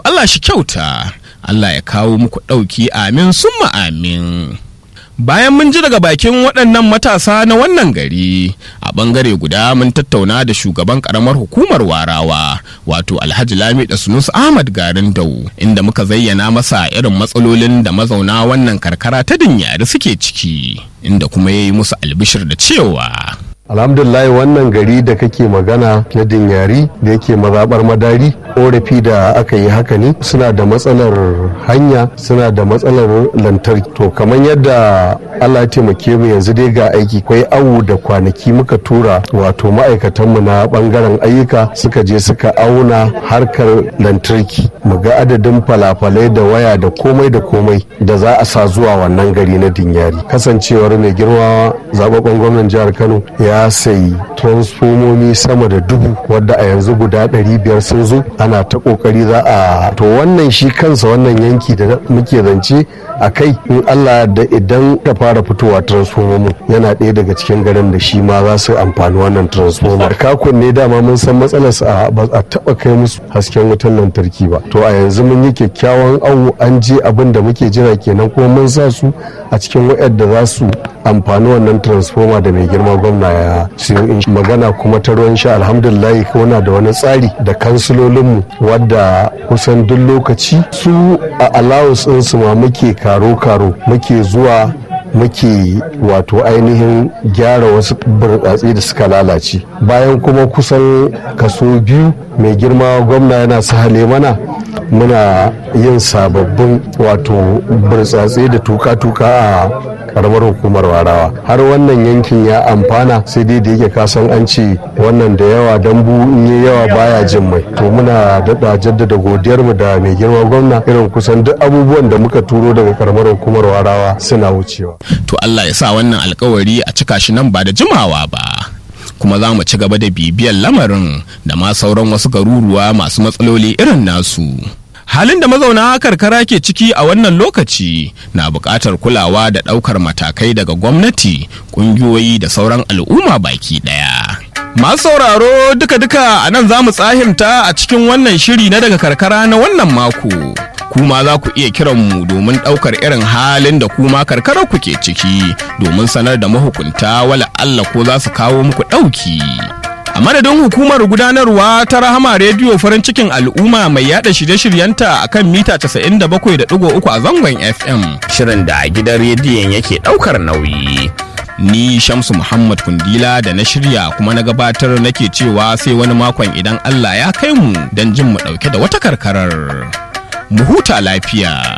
Allah shi kyauta, Allah ya kawo muku ɗauki, amin summa amin. Bayan mun ji daga bakin waɗannan matasa na wannan gari, a ɓangare guda mun tattauna da shugaban ƙaramar hukumar Warawa, wato Alhaji Lamido Sunusi Ahmad Garin Dau, inda muka zayyana masa irin matsalolin da mazauna wannan karkara ta Dinyari suke ciki, inda kuma ya yi musu albishir da cewa alhamdulillah wannan gari da kake magana na Dinyari da yake mazaɓar Madari, korafi da aka yi haka ne, suna da matsalar hanya, suna da matsalar lantarki. To kamar yadda Allah ya taimake mu yanzu dai ga aiki, kwai awu da kwanaki muka tura wato ma'aikatanmu na bangaren ayyuka suka je suka auna harkar lantarki, mu ga adadin falafalai da waya da komai da za a sa zuwa wannan gari na Dinyari. Kasancewar mai girma zababben gwamnan jihar Kano ya sayi transfomomi sama da 1000 wadda a yanzu guda 500 sun zo, ana ta kokari za a to wannan shi kansa wannan yanki da muke zance a kai, in Allah da idan ta fara fitowa transformer yana ɗaya daga cikin garin da shi ma za su amfani wannan transformer. Kakun ne dama mun san matsalar ba a taba kai musu hasken wutar lantarki ba, to a yanzu mun yi kyakkyawan awo, an je abin da muke jira kenan, kuma mun sa su a cikin wayanda za su amfani wannan transformer da mai girma gwamna ya siyo. Magana kuma ta ruwan sha, alhamdulillah kuna da wani tsari da kansilolinmu wadda kusan duk lokaci su a allowance ɗinsu ma muke karo muke zuwa muke wato ainihin gyara wasu burtsatse da suka lalace. Bayan kuma kusan kaso 2 mai girma gwamna yana sahale mana, muna yin sababbin wato burtsatse da tuka-tuka a karamar hukumar Warawa. Har wannan yankin ya amfana, sai dai da yake kasan an ce wannan da yawa dambu in yi yawa baya jin mai. To muna daɗa jaddada godiyarmu da mai girma gwamna, irin kusan duk abubuwan da muka turo daga karamar hukumar Warawa suna wucewa. To Allah ya sa wannan alkawari a cika shi nan ba da jimawa ba. Kuma za mu ci gaba da bibiyar lamarin da ma sauran wasu garuruwa masu matsaloli irin nasu. Halin da mazauna karkara ke ciki a wannan lokaci na buƙatar kulawa da ɗaukar matakai daga gwamnati, ƙungiyoyi da sauran al'umma baki ɗaya. Masu sauraro duka-duka a nan za mu tsahimta a cikin wannan shiri na daga karkara na wannan mako. Kuma za ku iya kiran mu domin ɗaukar irin halin da kuma karkarar ku ke ciki domin sanar da mahukunta, wala Allah ko za su kawo muku ɗauki. A madadin hukumar gudanarwa ta Rahama Rediyo farin cikin al'umma mai yada shirye-shiryenta a kan mita 97.3 a zangon FM, shirin da a gidan rediyon yake daukar nauyi. Ni Shamsu Muhammad Kundila da na shirya kuma na gabatar nake cewa sai wani makon idan Allah ya kai mu don jin mu dauke da wata karkarar. Mu huta lafiya.